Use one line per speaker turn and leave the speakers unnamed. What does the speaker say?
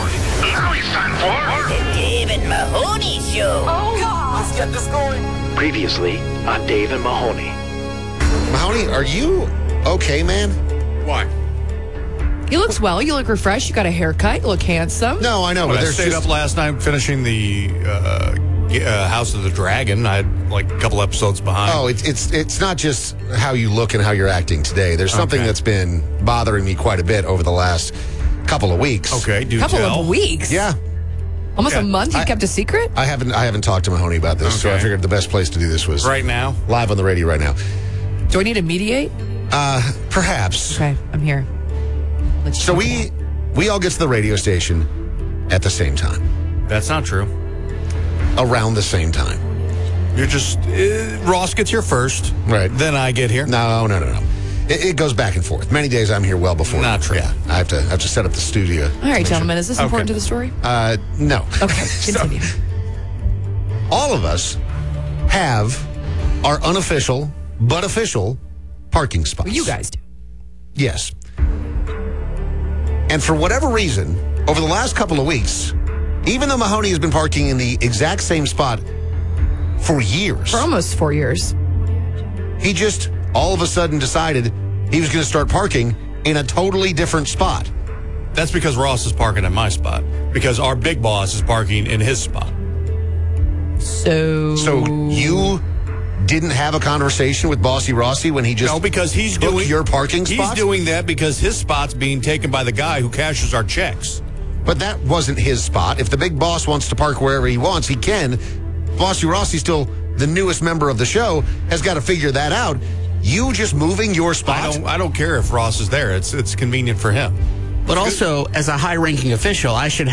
Now it's time for
The Dave and Mahoney Show.
Oh, God. Let's get this going.
Previously on Dave and Mahoney.
Mahoney, are you okay, man?
Why?
You look well. You look refreshed. You got a haircut. You look handsome.
No, I know, but
I
there's
stayed
just...
up last night finishing the House of the Dragon. I had like a couple episodes behind.
Oh, it's not just how you look and how you're acting today. There's something that's been bothering me quite a bit over the last couple of weeks.
Okay, do
Couple
tell.
of weeks.
Yeah.
Almost a month. You kept a secret.
I haven't talked to Mahoney about this, so I
Okay.
figured the best place to do this was
Right now?
live on the radio right now.
Do I need to mediate?
Perhaps.
Okay, I'm here. Let's
So
talk
we all get to the radio station at the same time,
That's not true.
around the same time.
You're just Ross gets here first,
Right.
Then I get here.
No. It goes back and forth. Many days I'm here well before.
Not true.
Yeah, I have to set up the studio.
All right, gentlemen. Is this important to the story?
No.
Okay, continue.
All of us have our unofficial but official parking spots.
Well, you guys do.
Yes. And for whatever reason, over the last couple of weeks, even though Mahoney has been parking in the exact same spot for years,
For almost 4 years.
he just all of a sudden decided he was going to start parking in a totally different spot.
That's because Ross is parking at my spot. Because our big boss is parking in his spot.
So
you didn't have a conversation with Bossy Rossi when he just
No, because he's
booked
doing
your parking
He's
spot?
doing that because his spot's being taken by the guy who cashes our checks.
But that wasn't his spot. If the big boss wants to park wherever he wants, he can. Bossy Rossi's still the newest member of the show, has got to figure that out. You just moving your spot?
I don't care if Ross is there. It's convenient for him.
But also, as a high-ranking official, I should